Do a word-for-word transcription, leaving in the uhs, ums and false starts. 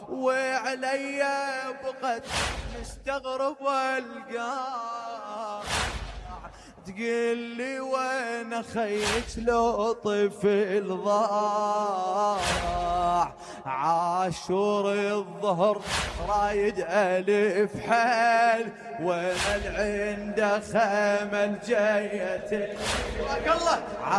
وعلي بقت مستغرب والقاع، تقول لي وين خيك لو طفل ضاع، عاشور الظهر رايد ألف حال، وين العنده خمل جاية الله.